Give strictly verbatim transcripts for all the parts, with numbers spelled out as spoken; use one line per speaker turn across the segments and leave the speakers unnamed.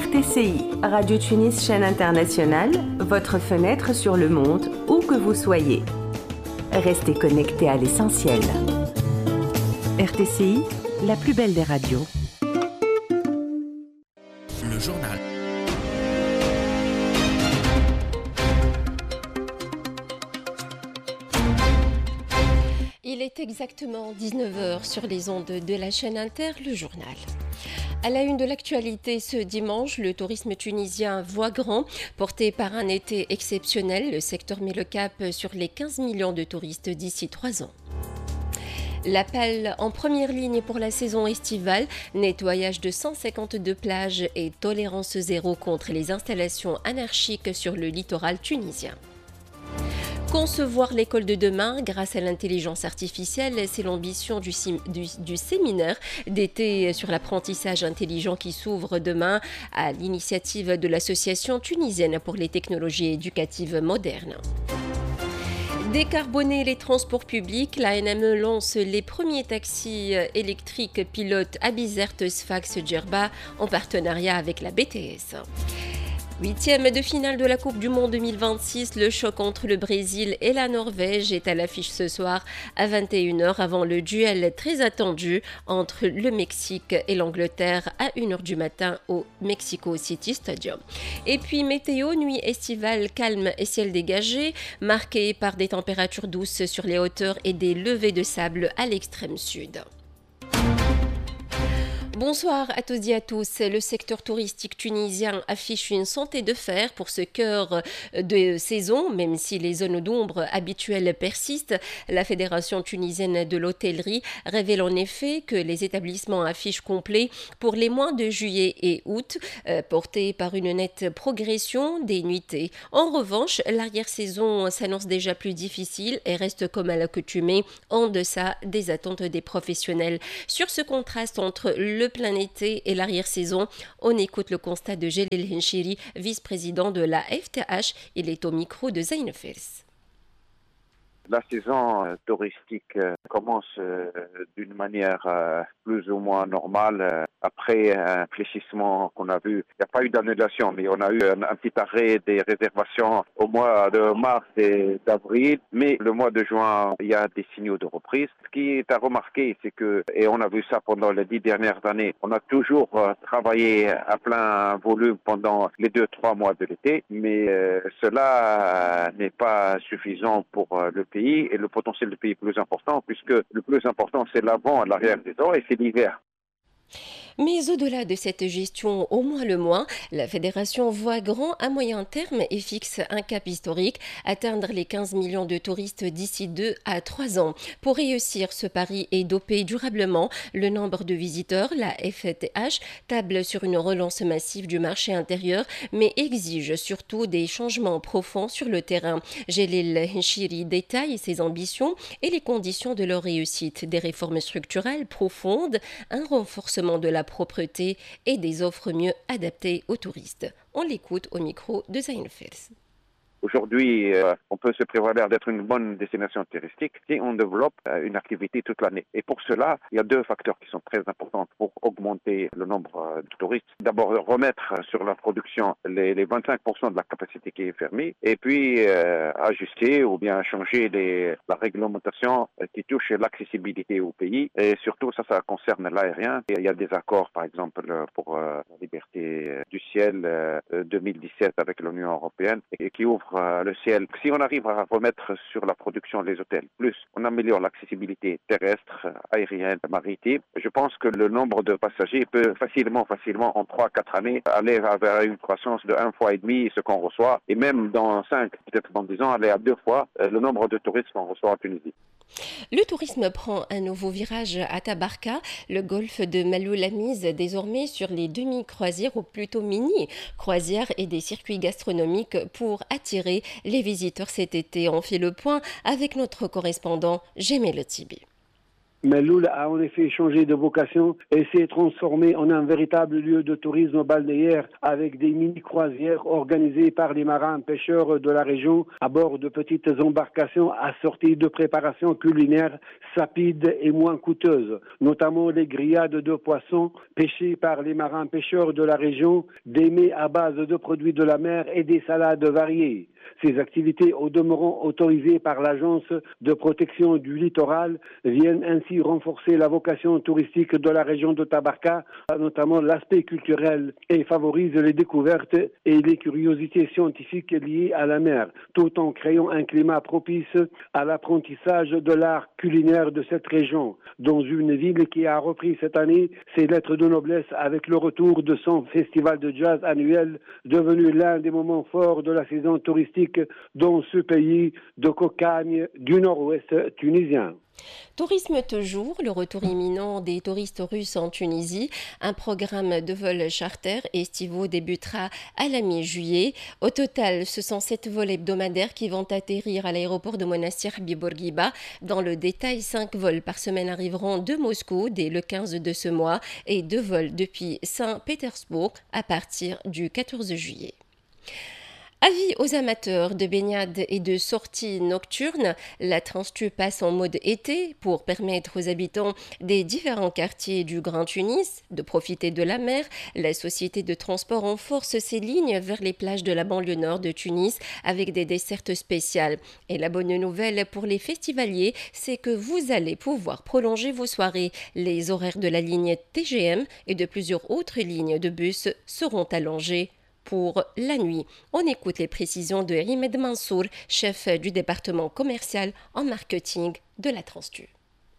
R T C I, Radio Tunis chaîne internationale, votre fenêtre sur le monde, où que vous soyez. Restez connectés à l'essentiel. R T C I, la plus belle des radios.
Le journal.
Il est exactement dix-neuf heures sur les ondes de la chaîne Inter, le journal. À la une de l'actualité ce dimanche, le tourisme tunisien voit grand. Porté par un été exceptionnel, le secteur met le cap sur les quinze millions de touristes d'ici trois ans. L'appel en première ligne pour la saison estivale, nettoyage de cent cinquante-deux plages et tolérance zéro contre les installations anarchiques sur le littoral tunisien. Concevoir l'école de demain grâce à l'intelligence artificielle, c'est l'ambition du, du, du séminaire d'été sur l'apprentissage intelligent qui s'ouvre demain à l'initiative de l'Association tunisienne pour les technologies éducatives modernes. Décarboner les transports publics, la N M E lance les premiers taxis électriques pilotes Abizert Sfax Djerba en partenariat avec la B T S. Huitième de finale de la Coupe du Monde deux mille vingt-six, le choc entre le Brésil et la Norvège est à l'affiche ce soir à vingt et une heures avant le duel très attendu entre le Mexique et l'Angleterre à une heure du matin au Mexico City Stadium. Et puis météo, nuit estivale calme et ciel dégagé, marqué par des températures douces sur les hauteurs et des levées de sable à l'extrême sud. Bonsoir à tous et à tous. Le secteur touristique tunisien affiche une santé de fer pour ce cœur de saison, même si les zones d'ombre habituelles persistent. La Fédération tunisienne de l'hôtellerie révèle en effet que les établissements affichent complet pour les mois de juillet et août, euh, portés par une nette progression des nuitées. En revanche, l'arrière-saison s'annonce déjà plus difficile et reste comme à l'accoutumée en deçà des attentes des professionnels. Sur ce contraste entre le plein été et l'arrière-saison, on écoute le constat de Jelil Henchiri, vice-président de la F T H. Il est au micro de Zain Fels.
La saison euh, touristique euh, commence euh, d'une manière euh, plus ou moins normale. Euh, après un fléchissement qu'on a vu, il n'y a pas eu d'annulation, mais on a eu un, un petit arrêt des réservations au mois de mars et d'avril. Mais le mois de juin, il y a des signaux de reprise. Ce qui est à remarquer, c'est que, et on a vu ça pendant les dix dernières années, on a toujours euh, travaillé à plein volume pendant les deux, trois mois de l'été, mais euh, cela euh, n'est pas suffisant pour euh, le pays. Et le potentiel du pays est plus important, puisque le plus important, c'est l'avant et l'arrière-saison, et c'est l'hiver.
Mais au-delà de cette gestion au moins le moins, la Fédération voit grand à moyen terme et fixe un cap historique, atteindre les quinze millions de touristes d'ici deux à trois ans. Pour réussir ce pari et doper durablement le nombre de visiteurs, la F T H table sur une relance massive du marché intérieur, mais exige surtout des changements profonds sur le terrain. Jelil Henchiri détaille ses ambitions et les conditions de leur réussite, des réformes structurelles profondes, un renforcement de la propreté et des offres mieux adaptées aux touristes. On l'écoute au micro de Zain Fels.
Aujourd'hui, euh, on peut se prévaloir d'être une bonne destination touristique si on développe euh, une activité toute l'année. Et pour cela, il y a deux facteurs qui sont très importants pour augmenter le nombre euh, de touristes. D'abord, remettre sur la production les, les vingt-cinq pour cent de la capacité qui est fermée, et puis euh, ajuster ou bien changer les, la réglementation euh, qui touche l'accessibilité au pays. Et surtout, ça, ça concerne l'aérien. Il y a des accords, par exemple, pour euh, la liberté du ciel euh, deux mille dix-sept avec l'Union européenne, et qui ouvre le ciel. Si on arrive à remettre sur la production les hôtels, plus on améliore l'accessibilité terrestre, aérienne, maritime, je pense que le nombre de passagers peut facilement, facilement, en trois à quatre années, aller vers une croissance de un fois et demi ce qu'on reçoit, et même dans cinq, peut-être dans dix ans, aller à deux fois le nombre de touristes qu'on reçoit en Tunisie.
Le tourisme prend un nouveau virage à Tabarka. Le golfe de Maloul a mise désormais sur les demi-croisières ou plutôt mini-croisières et des circuits gastronomiques pour attirer les visiteurs cet été. On fait le point avec notre correspondant Jemel Tibi.
Meloul a en effet changé de vocation et s'est transformé en un véritable lieu de tourisme balnéaire avec des mini-croisières organisées par les marins pêcheurs de la région à bord de petites embarcations assorties de préparations culinaires rapides et moins coûteuses, notamment les grillades de poissons pêchés par les marins pêcheurs de la région, des mets à base de produits de la mer et des salades variées. Ces activités, au demeurant autorisées par l'Agence de protection du littoral, viennent ainsi renforcer la vocation touristique de la région de Tabarka, notamment l'aspect culturel, et favorisent les découvertes et les curiosités scientifiques liées à la mer, tout en créant un climat propice à l'apprentissage de l'art culinaire de cette région, dans une ville qui a repris cette année ses lettres de noblesse avec le retour de son festival de jazz annuel, devenu l'un des moments forts de la saison touristique dans ce pays de cocagne du nord-ouest tunisien.
Tourisme toujours, le retour imminent des touristes russes en Tunisie. Un programme de vols charter estivaux débutera à la mi-juillet. Au total, ce sont sept vols hebdomadaires qui vont atterrir à l'aéroport de Monastir Bibourguiba. Dans le détail, cinq vols par semaine arriveront de Moscou dès le quinze de ce mois et deux vols depuis Saint-Pétersbourg à partir du quatorze juillet. Avis aux amateurs de baignade et de sorties nocturnes, la Transtu passe en mode été pour permettre aux habitants des différents quartiers du Grand Tunis de profiter de la mer. La société de transport renforce ses lignes vers les plages de la banlieue nord de Tunis avec des dessertes spéciales. Et la bonne nouvelle pour les festivaliers, c'est que vous allez pouvoir prolonger vos soirées. Les horaires de la ligne T G M et de plusieurs autres lignes de bus seront allongés pour la nuit. On écoute les précisions de Rimed Mansour, chef du département commercial en marketing de la Transtu.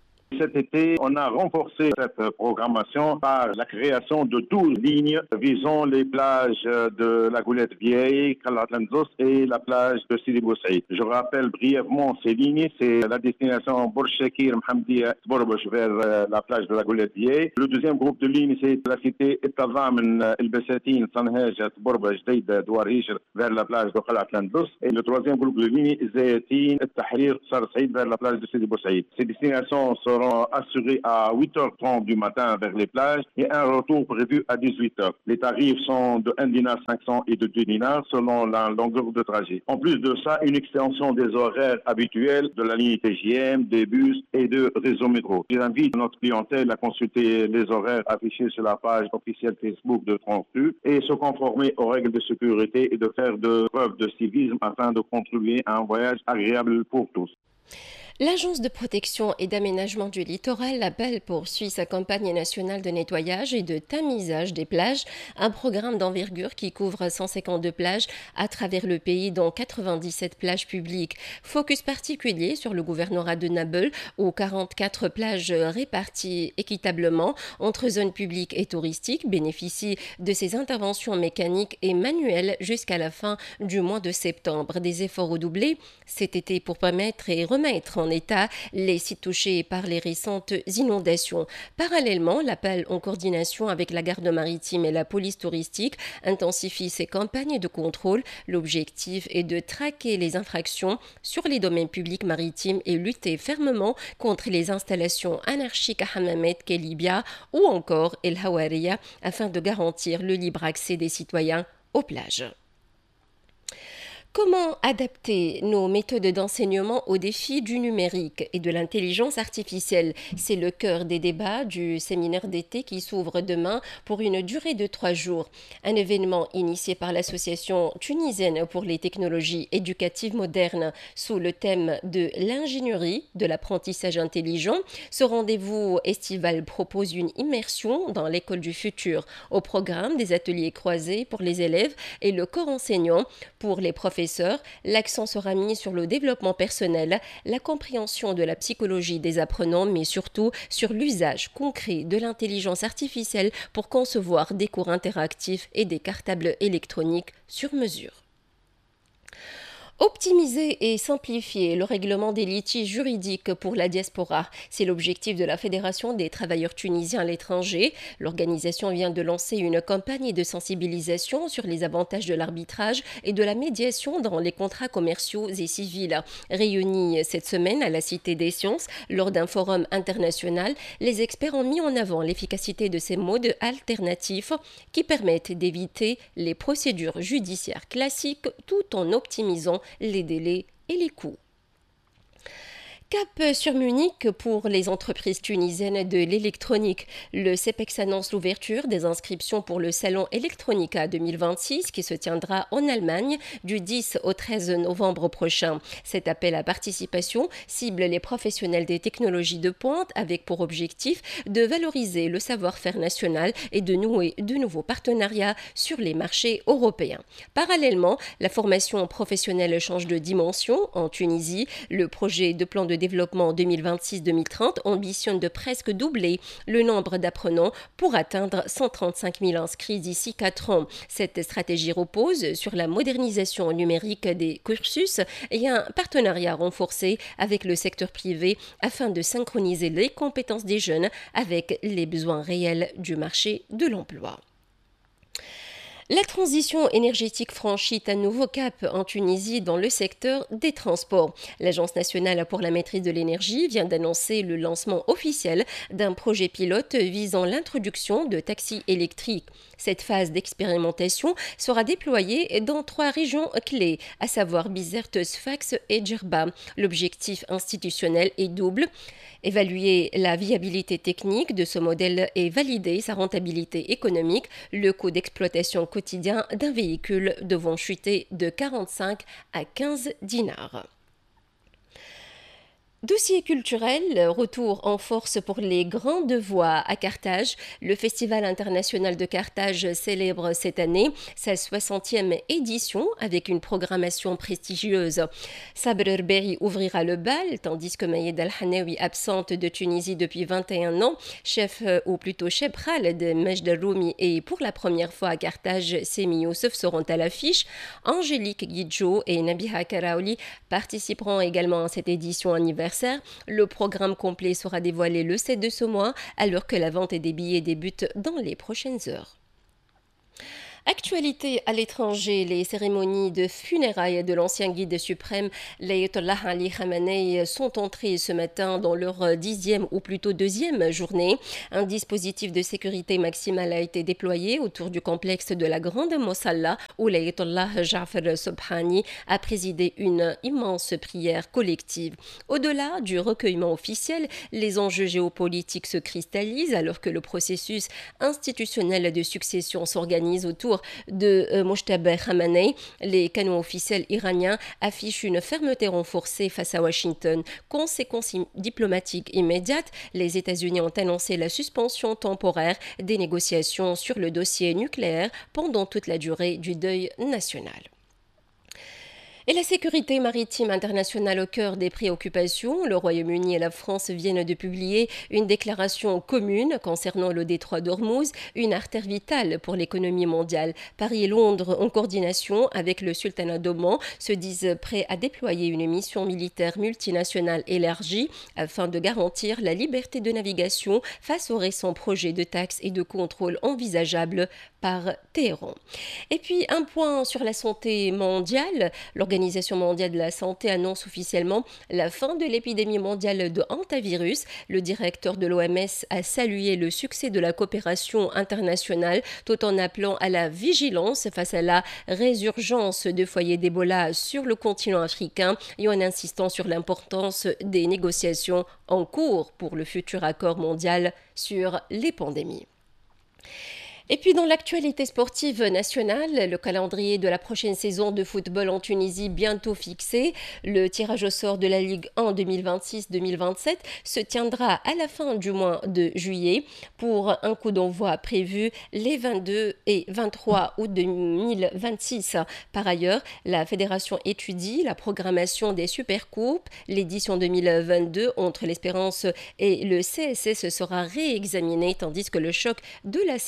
Cet été, on a renforcé cette programmation par la création de douze lignes visant les plages de la Goulette Vieille, Khalat Lanzos et la plage de Sidi Bou Saïd. Je rappelle brièvement ces lignes. C'est la destination Bourg-Shakir, Mhamdia, Bourboch vers la plage de la Goulette Vieille. Le deuxième groupe de lignes, c'est la cité Ittazamen, El Bessatin, Sanhajat, Bourboch, Deid, Douarish vers la plage de Khalat Lanzos. Et le troisième groupe de lignes, Zayatin, Tahrir, Sar Saïd vers la plage de Sidi Bou Saïd. Ces destinations sont seront assurés à huit heures trente du matin vers les plages et un retour prévu à dix-huit heures. Les tarifs sont de un dinar cinq cents et de deux dinars selon la longueur de trajet. En plus de ça, une extension des horaires habituels de la ligne T G M, des bus et de réseau métro. J'invite notre clientèle à consulter les horaires affichés sur la page officielle Facebook de Transtu et se conformer aux règles de sécurité et de faire de preuves de civisme afin de contribuer à un voyage agréable pour tous.
L'Agence de protection et d'aménagement du littoral, la B A L, poursuit sa campagne nationale de nettoyage et de tamisage des plages, un programme d'envergure qui couvre cent cinquante-deux plages à travers le pays, dont quatre-vingt-dix-sept plages publiques. Focus particulier sur le gouvernorat de Nabeul, où quarante-quatre plages réparties équitablement entre zones publiques et touristiques bénéficient de ces interventions mécaniques et manuelles jusqu'à la fin du mois de septembre. Des efforts redoublés cet été pour permettre et remettre en état les sites touchés par les récentes inondations. Parallèlement, la P A L, en coordination avec la garde maritime et la police touristique, intensifie ses campagnes de contrôle. L'objectif est de traquer les infractions sur les domaines publics maritimes et lutter fermement contre les installations anarchiques à Hammamet, Kelibia ou encore El Hawariya afin de garantir le libre accès des citoyens aux plages. Comment adapter nos méthodes d'enseignement aux défis du numérique et de l'intelligence artificielle? C'est le cœur des débats du séminaire d'été qui s'ouvre demain pour une durée de trois jours. Un événement initié par l'Association tunisienne pour les technologies éducatives modernes sous le thème de l'ingénierie de l'apprentissage intelligent. Ce rendez-vous estival propose une immersion dans l'école du futur. Au programme, des ateliers croisés pour les élèves et le corps enseignant pour les professeurs. L'accent sera mis sur le développement personnel, la compréhension de la psychologie des apprenants, mais surtout sur l'usage concret de l'intelligence artificielle pour concevoir des cours interactifs et des cartables électroniques sur mesure. Optimiser et simplifier le règlement des litiges juridiques pour la diaspora, c'est l'objectif de la Fédération des travailleurs tunisiens à l'étranger. L'organisation vient de lancer une campagne de sensibilisation sur les avantages de l'arbitrage et de la médiation dans les contrats commerciaux et civils. Réunis cette semaine à la Cité des Sciences, lors d'un forum international, les experts ont mis en avant l'efficacité de ces modes alternatifs qui permettent d'éviter les procédures judiciaires classiques tout en optimisant les délais et les coûts. Cap sur Munich pour les entreprises tunisiennes de l'électronique. Le CEPEX annonce l'ouverture des inscriptions pour le salon Electronica deux mille vingt-six qui se tiendra en Allemagne du dix au treize novembre prochain. Cet appel à participation cible les professionnels des technologies de pointe avec pour objectif de valoriser le savoir-faire national et de nouer de nouveaux partenariats sur les marchés européens. Parallèlement, la formation professionnelle change de dimension. En Tunisie, le projet de plan de développement deux mille vingt-six deux mille trente ambitionne de presque doubler le nombre d'apprenants pour atteindre cent trente-cinq mille inscrits d'ici quatre ans. Cette stratégie repose sur la modernisation numérique des cursus et un partenariat renforcé avec le secteur privé afin de synchroniser les compétences des jeunes avec les besoins réels du marché de l'emploi. La transition énergétique franchit un nouveau cap en Tunisie dans le secteur des transports. L'Agence nationale pour la maîtrise de l'énergie vient d'annoncer le lancement officiel d'un projet pilote visant l'introduction de taxis électriques. Cette phase d'expérimentation sera déployée dans trois régions clés, à savoir Bizerte, Sfax et Djerba. L'objectif institutionnel est double. Évaluer la viabilité technique de ce modèle et valider sa rentabilité économique, le coût d'exploitation quotidien d'un véhicule devant chuter de quarante-cinq à quinze dinars. Dossier culturel, retour en force pour les grandes voix à Carthage. Le Festival international de Carthage célèbre cette année sa soixantième édition avec une programmation prestigieuse. Sabr Erberi ouvrira le bal, tandis que Mayed Al-Hanawi, absente de Tunisie depuis vingt et un ans, chef ou plutôt chebral de Majd Al-Roumi et pour la première fois à Carthage, Semi Youssef seront à l'affiche. Angélique Guidjo et Nabiha Karaouli participeront également à cette édition anniversaire. Le programme complet sera dévoilé le sept de ce mois, alors que la vente des billets débute dans les prochaines heures. Actualité à l'étranger, les cérémonies de funérailles de l'ancien guide suprême l'Ayatollah Ali Khamenei sont entrées ce matin dans leur dixième ou plutôt deuxième journée. Un dispositif de sécurité maximale a été déployé autour du complexe de la Grande Mossalla où l'Ayatollah Ja'far Sobhani a présidé une immense prière collective. Au-delà du recueillement officiel, les enjeux géopolitiques se cristallisent alors que le processus institutionnel de succession s'organise autour de euh, Mojtaba Khamenei. Les canaux officiels iraniens affichent une fermeté renforcée face à Washington. Conséquences diplomatiques immédiates, les États-Unis ont annoncé la suspension temporaire des négociations sur le dossier nucléaire pendant toute la durée du deuil national. Et la sécurité maritime internationale au cœur des préoccupations. Le Royaume-Uni et la France viennent de publier une déclaration commune concernant le détroit d'Ormuz, une artère vitale pour l'économie mondiale. Paris et Londres, en coordination avec le sultanat d'Oman, se disent prêts à déployer une mission militaire multinationale élargie afin de garantir la liberté de navigation face aux récents projets de taxes et de contrôle envisageables par Téhéran. Et puis un point sur la santé mondiale. L'Organisation mondiale de la santé annonce officiellement la fin de l'épidémie mondiale de hantavirus. Le directeur de l'O M S a salué le succès de la coopération internationale tout en appelant à la vigilance face à la résurgence de foyers d'Ebola sur le continent africain et en insistant sur l'importance des négociations en cours pour le futur accord mondial sur les pandémies. Et puis dans l'actualité sportive nationale, le calendrier de la prochaine saison de football en Tunisie bientôt fixé. Le tirage au sort de la Ligue un deux mille vingt-six deux mille vingt-sept se tiendra à la fin du mois de juillet pour un coup d'envoi prévu les vingt-deux et vingt-trois août deux mille vingt-six. Par ailleurs, la fédération étudie la programmation des Supercoupes. L'édition deux mille vingt-deux entre l'Espérance et le C S S sera réexaminée tandis que le choc de la saison écoulée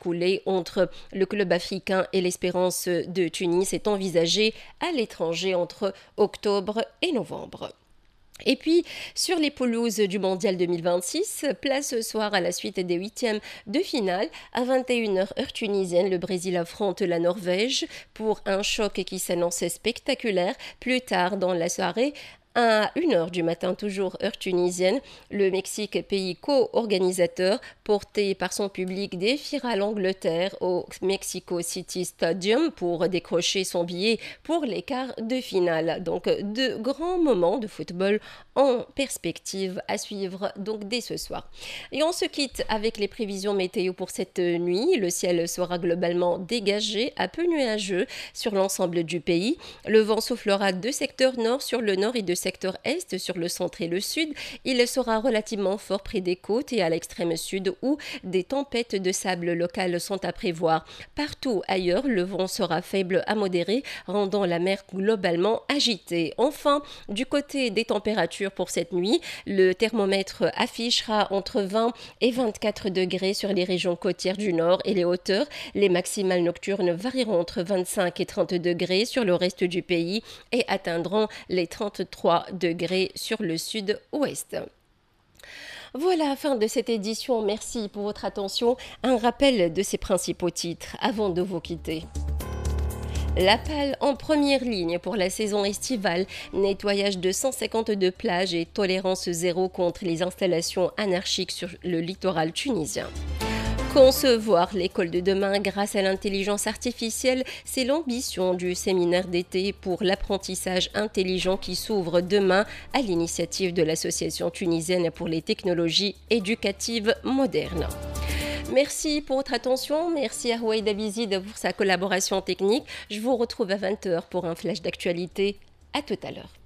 écoulé entre le club africain et l'Espérance de Tunis est envisagé à l'étranger entre octobre et novembre. Et puis, sur les pelouses du Mondial deux mille vingt-six, place ce soir à la suite des huitièmes de finale. À vingt et une heures heure tunisienne, le Brésil affronte la Norvège pour un choc qui s'annonçait spectaculaire. Plus tard dans la soirée, à une heure du matin, toujours heure tunisienne, le Mexique, pays co-organisateur, porté par son public, défiera l'Angleterre au Mexico City Stadium pour décrocher son billet pour les quarts de finale. Donc, de grands moments de football en perspective à suivre donc dès ce soir. Et on se quitte avec les prévisions météo pour cette nuit. Le ciel sera globalement dégagé, à peu nuageux sur l'ensemble du pays. Le vent soufflera de secteur nord sur le nord et de secteur est sur le centre et le sud. Il sera relativement fort près des côtes et à l'extrême sud où des tempêtes de sable locales sont à prévoir. Partout ailleurs, le vent sera faible à modéré, rendant la mer globalement agitée. Enfin, du côté des températures pour cette nuit, le thermomètre affichera entre vingt et vingt-quatre degrés sur les régions côtières du nord et les hauteurs. Les maximales nocturnes varieront entre vingt-cinq et trente degrés sur le reste du pays et atteindront les trente-trois degrés sur le sud-ouest. Voilà, fin de cette édition. Merci pour votre attention. Un rappel de ses principaux titres avant de vous quitter. La Pale en première ligne pour la saison estivale, nettoyage de cent cinquante-deux plages et tolérance zéro contre les installations anarchiques sur le littoral tunisien. Concevoir l'école de demain grâce à l'intelligence artificielle, c'est l'ambition du séminaire d'été pour l'apprentissage intelligent qui s'ouvre demain à l'initiative de l'Association tunisienne pour les technologies éducatives modernes. Merci pour votre attention. Merci à Rouaïd Abizid pour sa collaboration technique. Je vous retrouve à vingt heures pour un flash d'actualité. À tout à l'heure.